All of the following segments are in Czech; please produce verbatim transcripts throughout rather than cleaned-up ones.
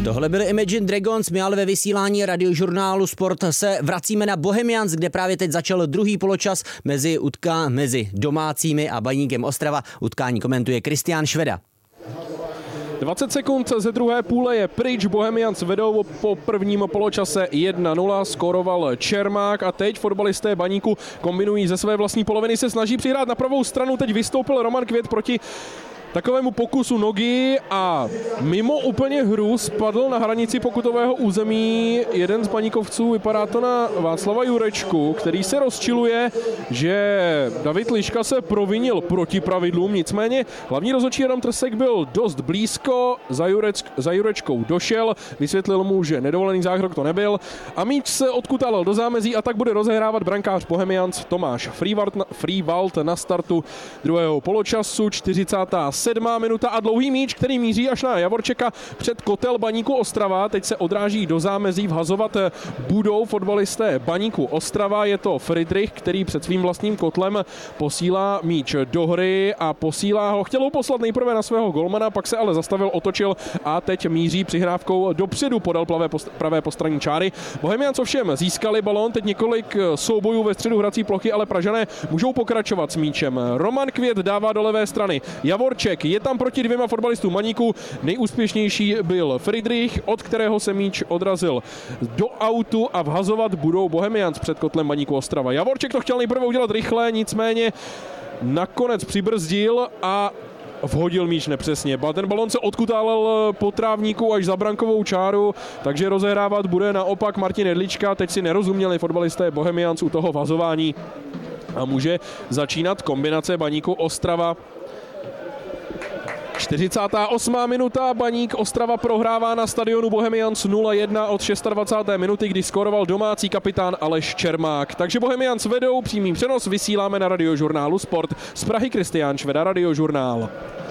Tohle byly Imagine Dragons, my ale ve vysílání radiožurnálu Sport se vracíme na Bohemians, kde právě teď začal druhý poločas mezi utká mezi domácími a Baníkem Ostrava. Utkání komentuje Kristián Šveda. dvacet sekund ze druhé půle je pryč, Bohemians vedou po prvním poločase jedna nula, skóroval Čermák a teď fotbalisté Baníku kombinují ze své vlastní poloviny, se snaží přihrát na pravou stranu, teď vystoupil Roman Květ proti takovému pokusu nogy a mimo úplně hru spadl na hranici pokutového území jeden z baníkovců, vypadá to na Václava Jurečku, který se rozčiluje, že David Liška se provinil proti pravidlům, nicméně hlavní rozhodčí Adam Trsek byl dost blízko, za, Jurec, za Jurečkou došel, vysvětlil mu, že nedovolený zákrok to nebyl a míč se odkutal do zámezí a tak bude rozehrávat brankář Bohemians Tomáš Frývald na startu druhého poločasu, čtyřicátá sedmá minuta a dlouhý míč, který míří až na Javorčeka před kotel Baníku Ostrava. Teď se odráží do zámezí, vhazovat budou fotbalisté Baníku Ostrava. Je to Friedrich, který před svým vlastním kotlem posílá míč do hry a posílá ho. Chtěl ho poslat nejprve na svého golmana, pak se ale zastavil, otočil a teď míří přihrávkou dopředu, podal pravé, post, pravé postranní čáry. Bohemians ovšem získali balón, teď několik soubojů ve středu hrací plochy, ale Pražané můžou pokračovat s míčem. Roman Květ dává do levé strany. Javorček je tam proti dvěma fotbalistům Baníku. Nejúspěšnější byl Friedrich, od kterého se míč odrazil do autu a vhazovat budou Bohemians před kotlem Baníku Ostrava. Javorček to chtěl nejprve udělat rychle, nicméně nakonec přibrzdil a vhodil míč nepřesně. Ten balon se odkutálel po trávníku až za brankovou čáru, takže rozehrávat bude naopak Martin Jedlička. Teď si nerozuměli fotbalisté Bohemians u toho vazování a může začínat kombinace Baníku Ostrava. čtyřicátá osmá minuta, Baník Ostrava prohrává na stadionu Bohemians nula jedna od dvacáté šesté minuty, kdy skóroval domácí kapitán Aleš Čermák. Takže Bohemians vedou, přímý přenos vysíláme na radiožurnálu Sport. Z Prahy Kristián Šveda, radiožurnál.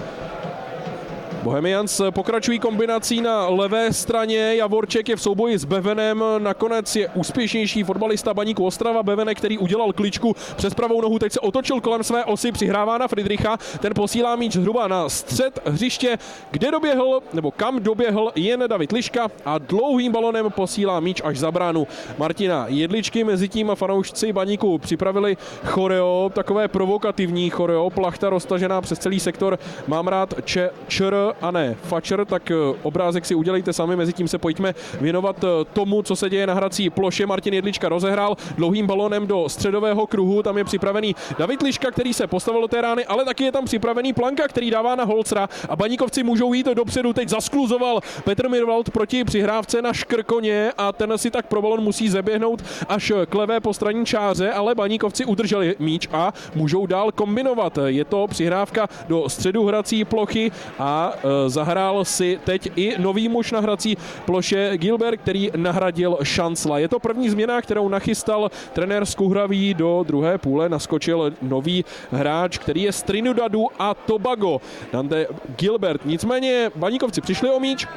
Bohemians pokračují kombinací na levé straně, Javorček je v souboji s Bevenem, nakonec je úspěšnější fotbalista Baníku Ostrava, Bevene, který udělal kličku přes pravou nohu, teď se otočil kolem své osy, přihrává na Friedricha, ten posílá míč zhruba na střed hřiště, kde doběhl, nebo kam doběhl jen David Liška a dlouhým balonem posílá míč až za bránu Martina Jedličky. Mezitím fanoušci Baníku připravili choreo, takové provokativní choreo, plachta roztažená přes celý sektor, mám rád če, čr, a ne fačer, tak obrázek si udělejte sami, mezi tím se pojďme věnovat tomu, co se děje na hrací ploše. Martin Jedlička rozehrál dlouhým balónem do středového kruhu, tam je připravený David Liška, který se postavil do té rány, ale taky je tam připravený Planka, který dává na Holcera a Baníkovci můžou jít dopředu, teď zaskluzoval Petr Mirvald proti přihrávce na Škrkoně a ten si tak pro balón musí zaběhnout až k levé postranní čáře, ale Baníkovci udrželi míč a můžou dál kombinovat. Je to přihrávka do středu hrací plochy a zahrál si teď i nový muž na hrací ploše Gilbert, který nahradil Šancla. Je to první změna, kterou nachystal trenér z Kuhraví. Do druhé půle naskočil nový hráč, který je z Trinidadu a Tobago, Dante Gilbert. Nicméně Baníkovci přišli o míč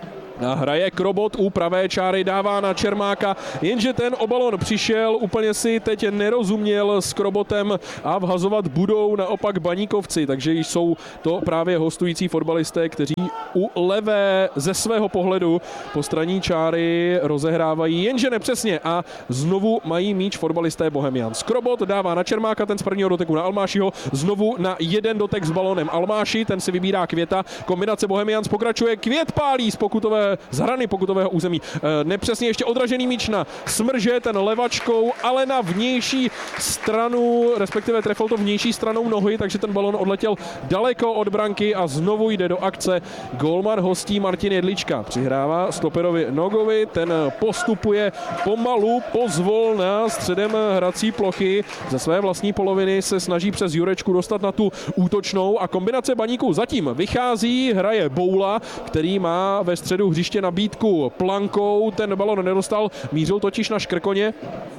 a hraje Krobot u pravé čáry, dává na Čermáka, jenže ten o balon přišel, úplně si teď nerozuměl s Krobotem a vhazovat budou naopak Baníkovci, takže jsou to právě hostující fotbalisté, kteří u levé ze svého pohledu postranní čáry rozehrávají, jenže nepřesně a znovu mají míč fotbalisté Bohemians. Krobot dává na Čermáka, ten z prvního doteku na Almášiho, znovu na jeden dotek s balonem Almáši, ten si vybírá Květa, kombinace Bohemians pokračuje, Květ pálí z pokutové z hrany pokutového území. E, nepřesně ještě odražený míč na Smrže, ten levačkou, ale na vnější stranu, respektive trefil to vnější stranou nohy, takže ten balon odletěl daleko od branky a znovu jde do akce gólman hostí Martin Jedlička. Přihrává stoperovi Nogovi, ten postupuje pomalu, pozvolna středem hrací plochy. Ze své vlastní poloviny se snaží přes Jurečku dostat na tu útočnou a kombinace Baníku zatím vychází, hraje Boula, který má ve středu hřiště nabídku Plankou, ten balon nedostal, mířil totiž na Škrkoně.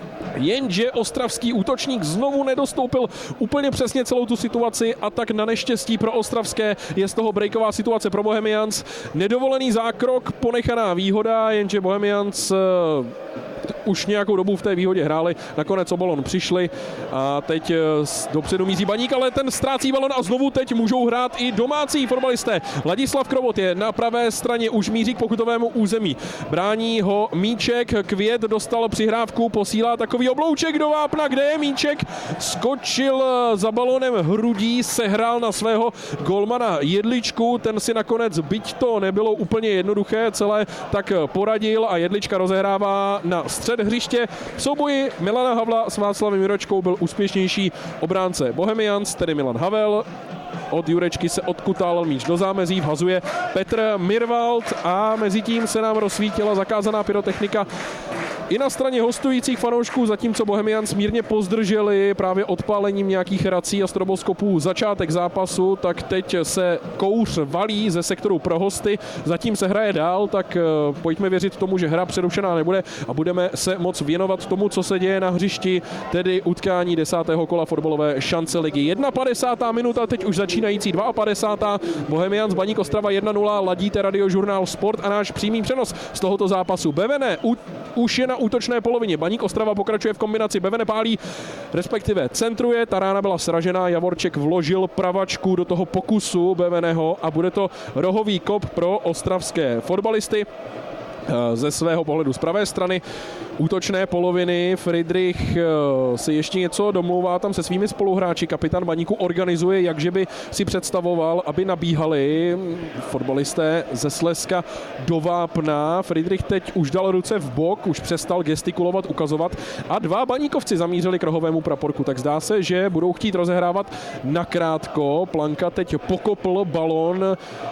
Jenže ostravský útočník znovu nedostoupil úplně přesně celou tu situaci a tak na neštěstí pro ostravské je z toho breaková situace pro Bohemians. Nedovolený zákrok, ponechaná výhoda, jenže Bohemians už nějakou dobu v té výhodě hráli, nakonec o balon přišli a teď dopředu míří Baník, ale ten ztrácí balon a znovu teď můžou hrát i domácí fotbalisté. Ladislav Krovot je na pravé straně, už míří k pokutovému území. Brání ho Míček, Květ dostal přihrávku, posílá takový oblouček do vápna, kde je Míček, skočil za balonem hrudí, sehrál na svého golmana Jedličku, ten si nakonec, byť to nebylo úplně jednoduché celé, tak poradil a Jedlička rozehrává na střed hřiště. V souboji Milana Havla s Václavem Jurečkou byl úspěšnější obránce Bohemians, tedy Milan Havel. Od Jurečky se odkutal míč do zámezí, vhazuje Petr Mirvald a mezi tím se nám rozsvítila zakázaná pyrotechnika i na straně hostujících fanoušků, zatímco Bohemians mírně pozdrželi právě odpálením nějakých rací a stroboskopů začátek zápasu, tak teď se kouř valí ze sektoru pro hosty, zatím se hraje dál, tak pojďme věřit tomu, že hra přerušená nebude a budeme se moc věnovat tomu, co se děje na hřišti, tedy utkání desátého kola fotbalové šance ligy. padesátá jedna minuta, teď už začínající padesátá druhá Bohemians Baník Ostrava jedna nula, ladíte Radiožurnál Sport a náš přímý přenos z tohoto zápasu. Bevene u, už je na útočné polovině. Baník Ostrava pokračuje v kombinaci. Bevene pálí, respektive centruje. Ta rána byla sražená. Javorček vložil pravačku do toho pokusu Beveneho a bude to rohový kop pro ostravské fotbalisty. Ze svého pohledu z pravé strany útočné poloviny Friedrich si ještě něco domlouvá tam se svými spoluhráči. Kapitán Baníku organizuje, jakže by si představoval, aby nabíhali fotbalisté ze Slezska do vápna. Friedrich teď už dal ruce v bok, už přestal gestikulovat, ukazovat a dva baníkovci zamířili k rohovému praporku. Tak zdá se, že budou chtít rozehrávat nakrátko. Planka teď pokopl balón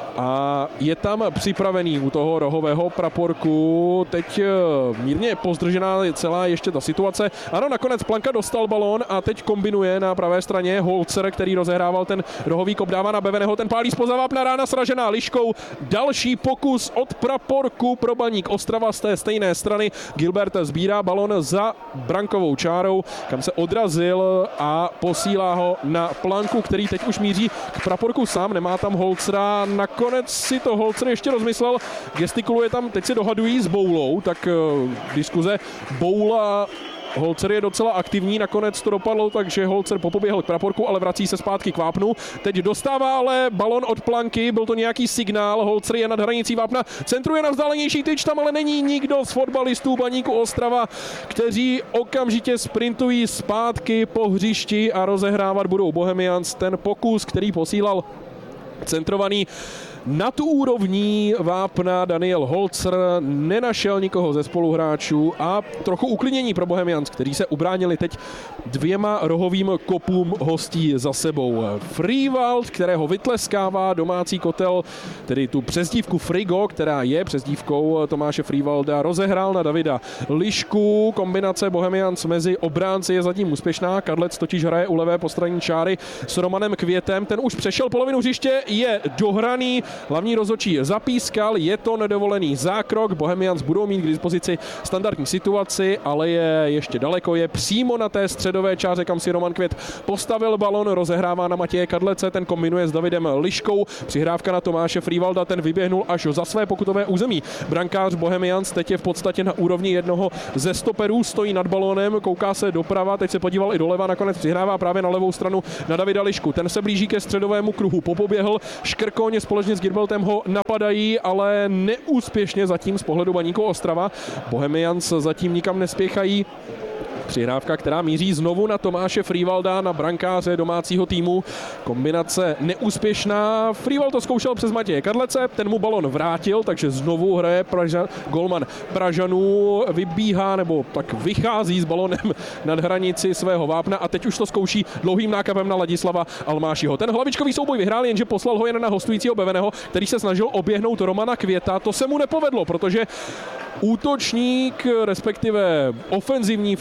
a je tam připravený u toho rohového praporku. Teď mírně pozdržená celá ještě ta situace. Ano, nakonec Planka dostal balón a teď kombinuje na pravé straně Holzer, který rozehrával ten rohový kop, dává na Beveneho, ten pálí zpoza vápna, rána sražená liškou. Další pokus od praporku pro Baník Ostrava z té stejné strany. Gilbert sbírá balón za brankovou čárou, kam se odrazil a posílá ho na Planku, který teď už míří k praporku sám, nemá tam Holzera. Nakonec si to Holzer ještě rozmyslel, gestikuluje tam, teď si dohadují s Boulou, tak uh, diskuze Boula Holzer je docela aktivní, nakonec to dopadlo, takže Holzer popoběhl k praporku, ale vrací se zpátky k vápnu. Teď dostává ale balon od Planky, byl to nějaký signál, Holzer je nad hranicí vápna, centruje na vzdálenější tyč, tam ale není nikdo z fotbalistů Baníku Ostrava, kteří okamžitě sprintují zpátky po hřišti a rozehrávat budou Bohemians. Ten pokus, který posílal centrovaný nad úrovní vápna Daniel Holzer, nenašel nikoho ze spoluhráčů a trochu uklidnění pro Bohemians, kteří se ubránili teď dvěma rohovým kopům hostí za sebou. Freewald, kterého vytleskává domácí kotel, tedy tu přezdívku Frigo, která je přezdívkou Tomáše Freewalda, rozehrál na Davida Lišku. Kombinace Bohemians mezi obránci je zatím úspěšná. Kadlec totiž hraje u levé postranní čáry s Romanem Květem. Ten už přešel polovinu hřiště, je dohraný. Hlavní rozhodčí zapískal, je to nedovolený zákrok. Bohemians budou mít k dispozici standardní situaci, ale je ještě daleko, je přímo na té středové čáře, kam si Roman Květ postavil balon, rozehrává na Matěje Kadlece, ten kombinuje s Davidem Liškou. Přihrávka na Tomáše Freewalda, ten vyběhnul až za své pokutové území. Brankář Bohemians teď je v podstatě na úrovni jednoho ze stoperů, stojí nad balónem, kouká se doprava, teď se podíval i doleva, nakonec přihrává právě na levou stranu na Davida Lišku. Ten se blíží ke středovému kruhu, popoběhl, Škrkoň společně s Girbeltem ho napadají, ale neúspěšně zatím z pohledu Baníku Ostrava. Bohemians zatím nikam nespěchají. Přihrávka, která míří znovu na Tomáše Freewalda, na brankáře domácího týmu. Kombinace neúspěšná. Freewald to zkoušel přes Matěje Kadlece, ten mu balon vrátil, takže znovu hraje Pražan, golman Pražanů, vybíhá nebo tak vychází s balonem nad hranici svého vápna a teď už to zkouší dlouhým nákapem na Ladislava Almášiho. Ten hlavičkový souboj vyhrál, jenže poslal ho jen na hostujícího Beveneho, který se snažil oběhnout Romana Květa. To se mu nepovedlo, protože útočník, respektive ofenzivní fotbalista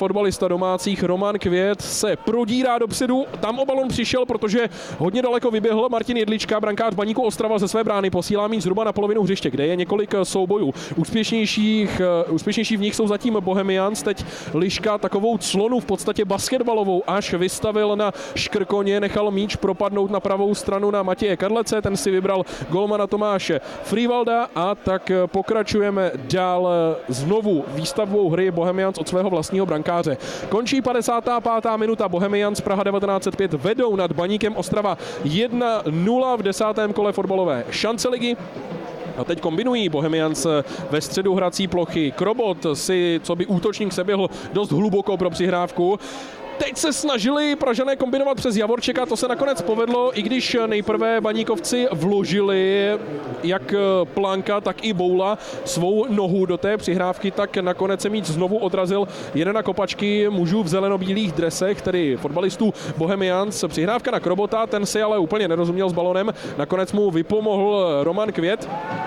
fotbalista domácích Roman Květ se prodírá dopředu, tam o balon přišel, protože hodně daleko vyběhl Martin Jedlička, brankář Baníku Ostrava ze své brány, posílá míč zhruba na polovinu hřiště, kde je několik soubojů. Úspěšnějších, úspěšnější v nich jsou zatím Bohemians, teď Liška takovou clonu v podstatě basketbalovou až vystavil na škrkoně, nechal míč propadnout na pravou stranu na Matěje Kadlece, ten si vybral golmana Tomáše Frývalda a tak pokračujeme dál znovu výstavbou hry Bohemians od svého vlastního brankáře. Končí padesátá pátá minuta, Bohemians Praha devatenáct set pět vedou nad Baníkem Ostrava jedna nula v desátém kole fotbalové šance ligy. A teď kombinují Bohemians ve středu hrací plochy. Krobot si, co by útočník se běhl dost hluboko pro přihrávku. Teď se snažili Pražané kombinovat přes Javorčeka, to se nakonec povedlo, i když nejprve Baníkovci vložili jak Planka, tak i Boula svou nohu do té přihrávky, tak nakonec se míč znovu odrazil jeden na kopačky mužů v zelenobílých dresech, tedy fotbalistů Bohemians. Přihrávka na Krobota, ten si ale úplně nerozuměl s balonem, nakonec mu vypomohl Roman Květ.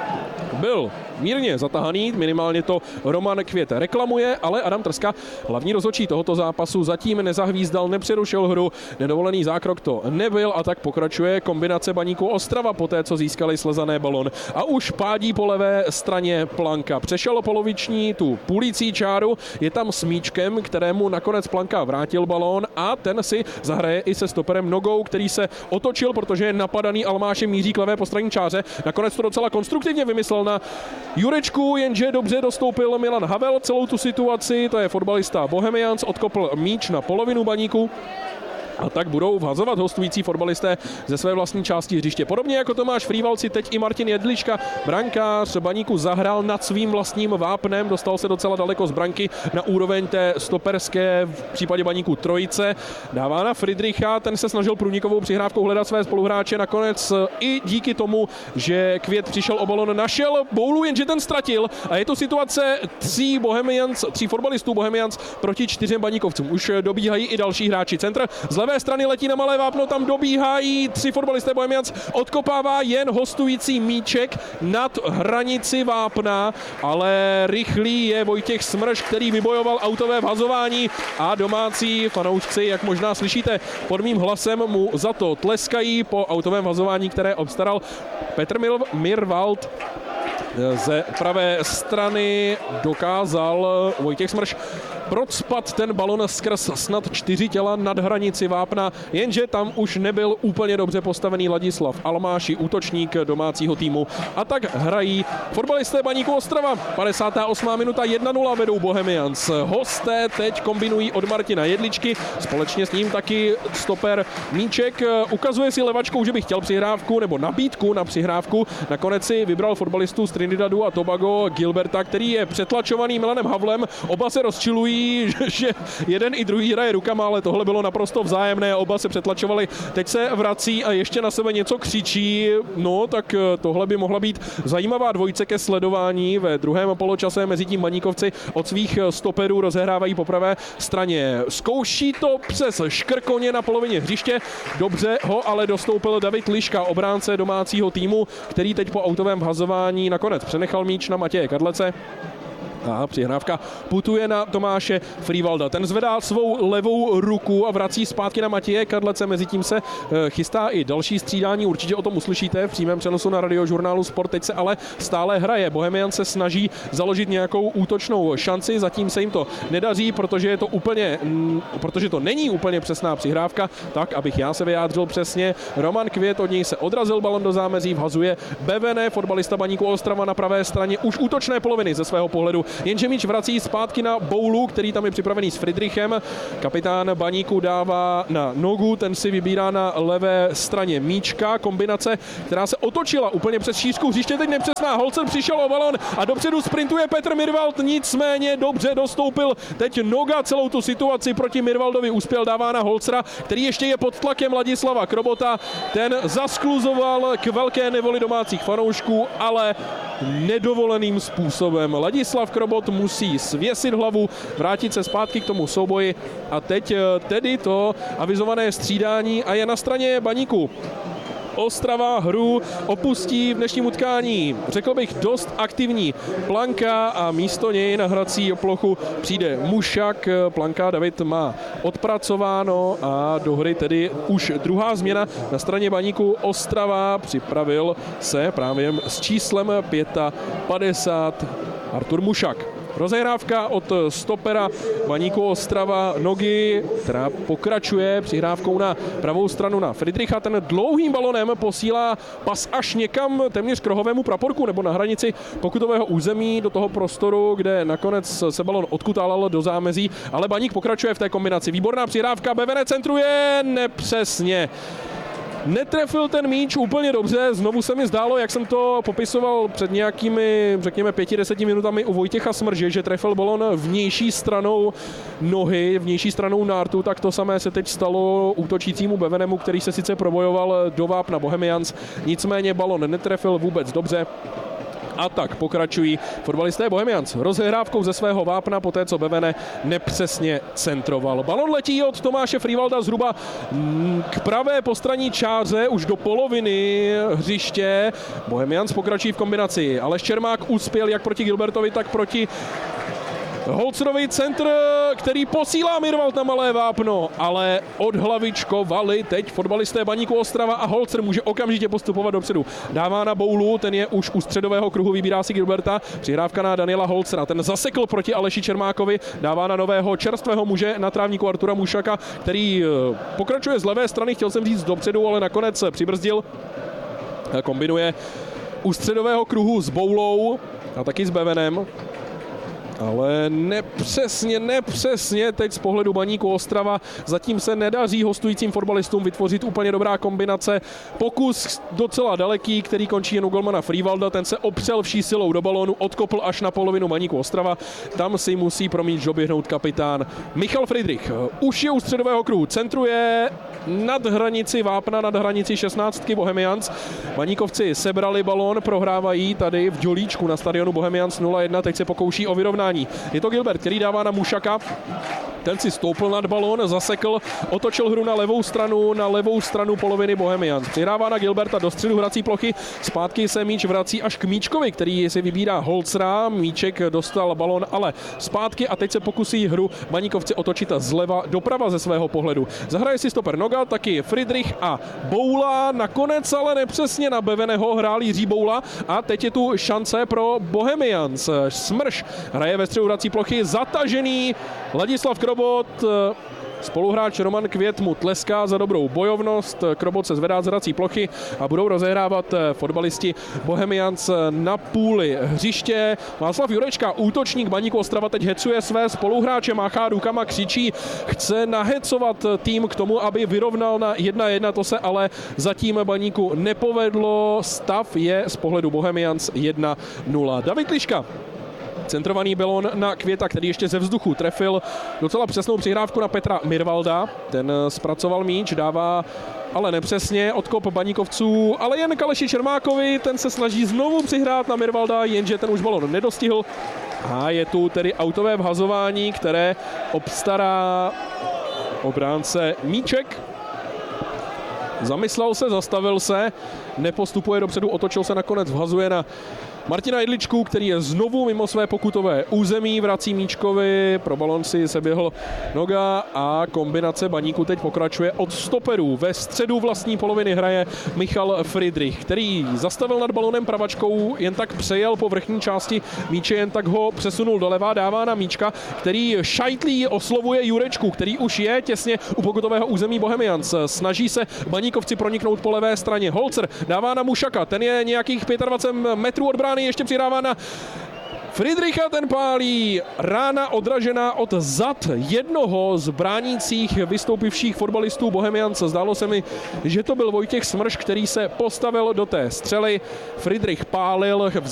Byl mírně zatahaný, minimálně to Roman Květ reklamuje, ale Adam Trska, hlavní rozhodčí tohoto zápasu, zatím nezahvízdal, nepřerušil hru, nedovolený zákrok to nebyl a tak pokračuje kombinace Baníku Ostrava poté, co získali slezané balon. A už pádí po levé straně Planka. Přešel poloviční tu půlící čáru, je tam s míčkem, kterému nakonec Planka vrátil balón a ten si zahraje i se stoperem nogou, který se otočil, protože je napadaný Almášem míří k levé postranní čáře. Nakonec to docela konstruktivně vymyslel na Jurečku, jenže dobře dostoupil Milan Havel celou tu situaci, to je fotbalista Bohemians, odkopl míč na polovinu Baníku. A tak budou vhazovat hostující fotbalisté ze své vlastní části hřiště. Podobně jako Tomáš Frýval si teď i Martin Jedlička, brankář Baníku, zahrál nad svým vlastním vápnem, dostal se docela daleko z branky na úroveň té stoperské, v případě Baníku trojice. Dává na Friedricha, ten se snažil průnikovou přihrávkou hledat své spoluhráče, nakonec i díky tomu, že Květ přišel o balon, našel Boulu, jenže ten ztratil a je to situace tří Bohemians, tří fotbalistů Bohemians proti čtyřem Baníkovcům. Už dobíhají i další hráči. Centr z levé strany letí na malé vápno, tam dobíhají tři fotbalisté Bohemians, odkopává jen hostující míček nad hranici vápna, ale rychlý je Vojtěch Smrš, který vybojoval autové vhazování a domácí fanoušci, jak možná slyšíte pod mým hlasem, mu za to tleskají po autovém vhazování, které obstaral Petr Mirvald. Ze pravé strany dokázal Vojtěch Smrš procpat ten balon skrz snad čtyři těla nad hranici vápna, jenže tam už nebyl úplně dobře postavený Ladislav Almáši, útočník domácího týmu. A tak hrají fotbalisté Baníku Ostrava. padesátá osmá minuta, jedna nula vedou Bohemians. Hosté teď kombinují od Martina Jedličky, společně s ním taky stoper Míček. Ukazuje si levačkou, že by chtěl přihrávku nebo nabídku na přihrávku. Nakonec si vybral fotbalistu z Trinidadu a Tobago Gilberta, který je přetlačovaný Milanem Havlem. Oba se rozčilují, že jeden i druhý hraje rukama, ale tohle bylo naprosto vzájemné, oba se přetlačovali, teď se vrací a ještě na sebe něco křičí, no tak tohle by mohla být zajímavá dvojice ke sledování ve druhém poločase, mezi tím Baníkovci od svých stoperů rozehrávají po pravé straně. Zkouší to přes škrkoně na polovině hřiště, dobře ho ale dostoupil David Liška, obránce domácího týmu, který teď po autovém vhazování nakonec přenechal míč na Matěje Kadlece. A přihrávka putuje na Tomáše Frývalda. Ten zvedá svou levou ruku a vrací zpátky na Matěje Kadlece. Mezitím se chystá i další střídání. Určitě o tom uslyšíte v přímém přenosu na radiožurnálu Sport. Teď se ale stále hraje. Bohemian se snaží založit nějakou útočnou šanci. Zatím se jim to nedaří, protože je to úplně, protože to není úplně přesná přihrávka. Tak, abych já se vyjádřil přesně. Roman Květ, od něj se odrazil balon do zámezí, vhazuje Bevene, fotbalista Baníku Ostrava na pravé straně už útočné poloviny ze svého pohledu. Jenže míč vrací zpátky na Boulu, který tam je připravený s Friedrichem. Kapitán Baníku dává na nogu, ten si vybírá na levé straně míčka. Kombinace, která se otočila úplně přes šířku hřiště, teď nepřesná. Holcen přišel o balon a dopředu sprintuje Petr Mirvald, nicméně dobře dostoupil. Teď noga celou tu situaci proti Mirvaldovi uspěl, dává na Holcera, který ještě je pod tlakem Ladislava Krobota. Ten zaskluzoval k velké nevoli domácích fanoušků, ale nedovoleným způsobem. Ladislav Krobot musí svěsit hlavu, vrátit se zpátky k tomu souboji a teď tedy to avizované střídání a je na straně Baníku Ostrava hru opustí v dnešním utkání, řekl bych, dost aktivní Planka a místo něj na hrací plochu přijde Mušak. Planka David má odpracováno a do hry tedy už druhá změna na straně Baníku Ostrava. Připravil se právě s číslem padesát pět Artur Mušak. Rozehrávka od stopera Baníku Ostrava Nogy, která pokračuje přihrávkou na pravou stranu na Friedricha. Ten dlouhým balonem posílá pas až někam téměř k rohovému praporku nebo na hranici pokutového území do toho prostoru, kde nakonec se balon odkutálal do zámezí, ale Baník pokračuje v té kombinaci. Výborná přihrávka, Bevene centruje nepřesně. Netrefil ten míč úplně dobře, znovu se mi zdálo, jak jsem to popisoval před nějakými, řekněme, pěti, deseti minutami u Vojtěcha Smrže, že trefil balon vnější stranou nohy, vnější stranou nártu, tak to samé se teď stalo útočícímu Bevenemu, který se sice probojoval do vápna Bohemians, nicméně balon netrefil vůbec dobře. A tak pokračují fotbalisté Bohemians rozehrávkou ze svého vápna poté, co Bevene nepřesně centroval. Balon letí od Tomáše Frývalda zhruba k pravé postranní čáře už do poloviny hřiště. Bohemians pokračují v kombinaci. Aleš Čermák uspěl jak proti Gilbertovi, tak proti Holcerovi, centr, který posílá Mirvald na malé vápno, ale odhlavičkovali teď fotbalisté Baníku Ostrava a Holcer může okamžitě postupovat dopředu. Dává na Boulu, ten je už u středového kruhu, vybírá si Gilberta, přihrávka na Daniela Holcera, ten zasekl proti Aleši Čermákovi, dává na nového čerstvého muže na trávníku Artura Mušaka, který pokračuje z levé strany, chtěl jsem říct dopředu, ale nakonec přibrzdil, kombinuje u středového kruhu s Boulou a taky s Bevenem. Ale nepřesně, nepřesně teď z pohledu Baníku Ostrava zatím se nedaří hostujícím fotbalistům vytvořit úplně dobrá kombinace. Pokus docela daleký, který končí jen u golmana Frývalda, ten se opřel vší silou do balónu, odkopl až na polovinu Baníku Ostrava. Tam si musí pro míč doběhnout kapitán Michal Friedrich. Už je u středového kruhu, centruje nad hranici vápna, nad hranici šestnáctky Bohemians. Baníkovci sebrali balón, prohrávají tady v Dělíčku na stadionu Bohemians nula jedna, teď se pokouší o vyrovnání. Je to Gilbert, který dává na Mušaka. Ten si stoupil nad balón, zasekl, otočil hru na levou stranu, na levou stranu poloviny Bohemians. Přihrává na Gilberta do středu hrací plochy, zpátky se míč vrací až k Míčkovi, který si vybírá Holcera. Míček dostal balón, ale zpátky a teď se pokusí hru Baníkovci otočit zleva doprava ze svého pohledu. Zahraje si stoper Noga, taky Friedrich a Boula, nakonec ale nepřesně na Beveneho hrál Jiří Boula a teď je tu šance pro Bohemians. Smrš hraje ve středu hrací plochy, zatažený Ladislav Krobot, spoluhráč Roman Květ mu tleská za dobrou bojovnost, Krobot se zvedá z hrací plochy a budou rozehrávat fotbalisti Bohemians na půli hřiště. Václav Jurečka, útočník Baníku Ostrava, teď hecuje své spoluhráče, máchá rukama, křičí, chce nahecovat tým k tomu, aby vyrovnal na jedna jedna, to se ale zatím Baníku nepovedlo, stav je z pohledu Bohemians jedna nula. David Liška, centrovaný balón na Květa, který ještě ze vzduchu trefil docela přesnou přihrávku na Petra Mirvalda. Ten zpracoval míč, dává ale nepřesně odkop Baníkovců, ale jen k Aleši Čermákovi, ten se snaží znovu přihrát na Mirvalda, jenže ten už balón nedostihl. A je tu tedy autové vhazování, které obstará obránce Míček. Zamyslel se, zastavil se, nepostupuje dopředu, otočil se, nakonec vhazuje na Martina Jedličku, který je znovu mimo své pokutové území, vrací Míčkovi, pro balon si seběhl Noga a kombinace Baníku teď pokračuje od stoperů. Ve středu vlastní poloviny hraje Michal Friedrich, který zastavil nad balonem pravačkou, jen tak přejel po vrchní části míče, jen tak ho přesunul doleva, dává na Míčka, který šajtlí, oslovuje Jurečku, který už je těsně u pokutového území Bohemians. Snaží se Baníkovci proniknout po levé straně. Holcer dává na Mušaka, ten je nějakých dvacet pět metrů od brány, ještě přidává na Friedricha, ten pálí, rána odražená od zad jednoho z bránících vystoupivších fotbalistů Bohemians. Zdálo se mi, že to byl Vojtěch Smrš, který se postavil do té střely. Friedrich pálil,